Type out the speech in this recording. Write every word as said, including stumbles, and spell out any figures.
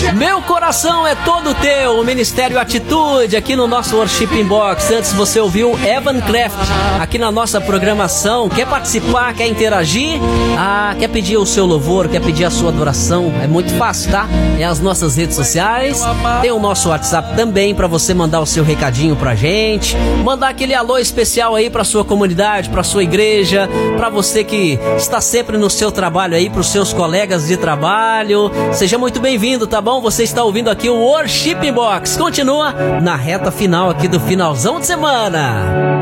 Meu coração é todo teu, o Ministério Atitude aqui no nosso Worship Inbox. Antes você ouviu Evan Craft aqui na nossa programação. Quer participar, quer interagir? Ah, quer pedir o seu louvor, quer pedir a sua adoração? É muito fácil, tá? É as nossas redes sociais, tem o nosso WhatsApp também para você mandar o seu recadinho pra gente, mandar aquele alô especial aí pra sua comunidade, pra sua igreja, pra você que está sempre no seu trabalho aí, pros seus colegas de trabalho. Seja muito bem-vindo, tá bom? Você está ouvindo aqui o Worship Box. Continua na reta final aqui do finalzão de semana.